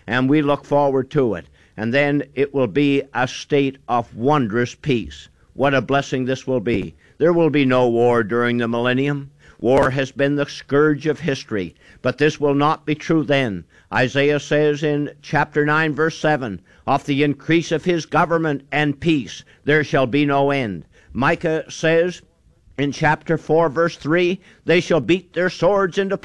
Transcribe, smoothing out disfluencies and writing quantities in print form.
and we look forward to it. And then it will be a state of wondrous peace. What a blessing this will be. There will be no war during the millennium. War has been the scourge of history, but this will not be true then. Isaiah says in chapter 9, verse 7, "Of the increase of his government and peace there shall be no end." Micah says in chapter 4, verse 3, "They shall beat their swords into